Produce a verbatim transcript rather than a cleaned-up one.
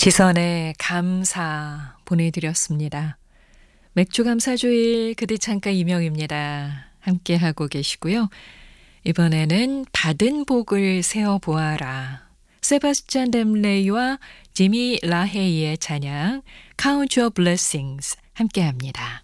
지선의 감사 보내드렸습니다. 맥주 감사주일 그대 창가 이명입니다. 함께하고 계시고요. 이번에는 받은 복을 세어보아라. 세바스찬 뎀레이와 지미 라헤이의 찬양 Count Your Blessings 함께합니다.